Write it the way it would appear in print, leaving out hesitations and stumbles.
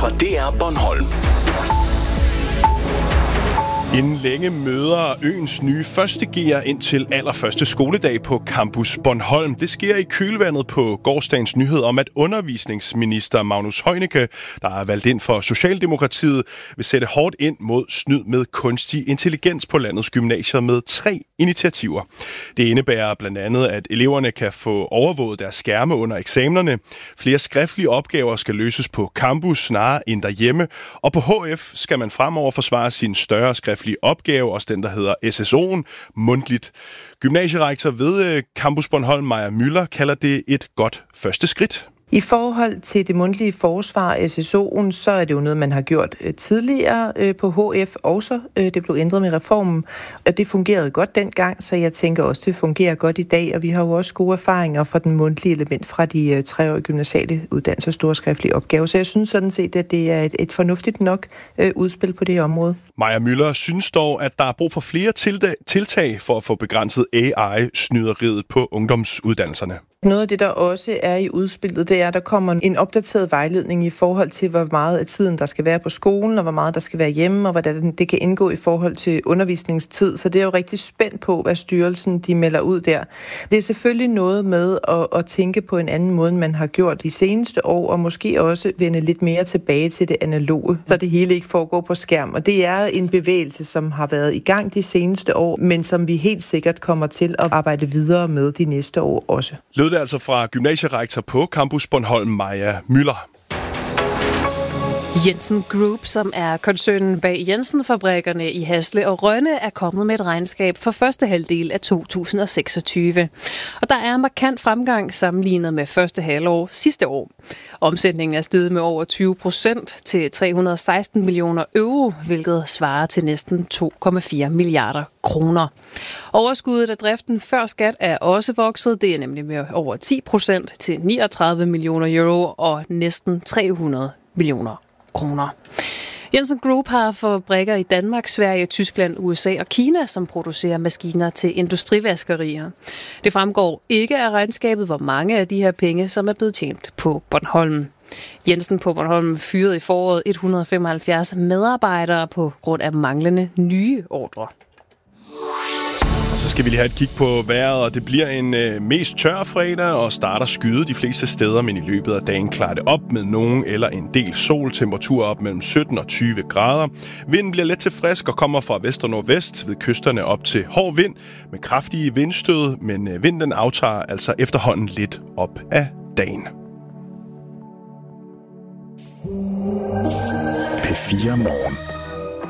fra DR Bornholm. Inden længe møder øens nye første G'er ind til allerførste skoledag på Campus Bornholm. Det sker i kølvandet på gårsdagens nyhed om, at undervisningsminister Magnus Heunicke, der er valgt ind for Socialdemokratiet, vil sætte hårdt ind mod snyd med kunstig intelligens på landets gymnasier med 3 initiativer. Det indebærer blandt andet, at eleverne kan få overvåget deres skærme under eksamenerne. Flere skriftlige opgaver skal løses på campus snarere end derhjemme. Og på HF skal man fremover forsvare sin større skriftlige opgave, også den, der hedder SSO'en, mundtligt. Gymnasierektor ved Campus Bornholm, Maja Müller, kalder det et godt første skridt. I forhold til det mundtlige forsvar, SSO'en, så er det jo noget, man har gjort tidligere på HF også. Det blev ændret med reformen, og det fungerede godt dengang, så jeg tænker også, det fungerer godt i dag, og vi har jo også gode erfaringer fra den mundtlige element fra de 3-årige gymnasiale uddannelser, store skriftlige opgaver. Så jeg synes sådan set, at det er et fornuftigt nok udspil på det område. Maja Müller synes dog, at der er brug for flere tiltag for at få begrænset AI-snyderiet på ungdomsuddannelserne. Noget af det, der også er i udspillet, det er, at der kommer en opdateret vejledning i forhold til, hvor meget af tiden, der skal være på skolen, og hvor meget der skal være hjemme, og hvordan det kan indgå i forhold til undervisningstid. Så det er jo rigtig spændt på, hvad styrelsen de melder ud der. Det er selvfølgelig noget med at tænke på en anden måde, end man har gjort de seneste år, og måske også vende lidt mere tilbage til det analoge, så det hele ikke foregår på skærm. Og det er en bevægelse, som har været i gang de seneste år, men som vi helt sikkert kommer til at arbejde videre med de næste år også. Det er altså fra gymnasierektor på Campus Bornholm, Maja Müller. Jensen Group, som er koncernen bag Jensen-fabrikkerne i Hasle og Rønne, er kommet med et regnskab for første halvdel af 2026. Og der er markant fremgang sammenlignet med første halvår sidste år. Omsætningen er steget med over 20% til 316 millioner euro, hvilket svarer til næsten 2,4 milliarder kroner. Overskuddet af driften før skat er også vokset. Det er nemlig med over 10% til 39 millioner euro og næsten 300 millioner kroner. Jensen Group har fabrikker i Danmark, Sverige, Tyskland, USA og Kina, som producerer maskiner til industrivaskerier. Det fremgår ikke af regnskabet, hvor mange af de her penge, som er blevet tjent på Bornholm. Jensen på Bornholm fyrede i foråret 175 medarbejdere på grund af manglende nye ordre. Så skal vi lige have et kig på vejret, og det bliver en mest tør fredag og starter skyde de fleste steder, men i løbet af dagen klarer det op med nogen eller en del sol, temperatur op mellem 17 og 20 grader. Vinden bliver let til frisk og kommer fra vest og nordvest, ved kysterne op til hård vind med kraftige vindstød, men vinden aftager altså efterhånden lidt op af dagen. P4 Morgen.